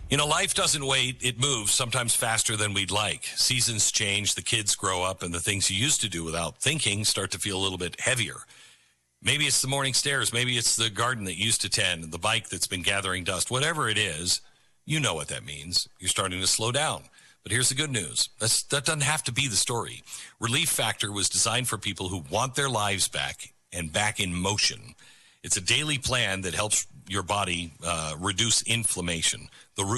Life doesn't wait. It moves, sometimes faster than we'd like. Seasons change, the kids grow up, and the things you used to do without thinking start to feel a little bit heavier. Maybe it's the morning stairs. Maybe it's the garden that you used to tend, the bike that's been gathering dust. Whatever it is, you know what that means. You're starting to slow down. But here's the good news. That doesn't have to be the story. Relief Factor was designed for people who want their lives back and back in motion. It's a daily plan that helps your body reduce inflammation. The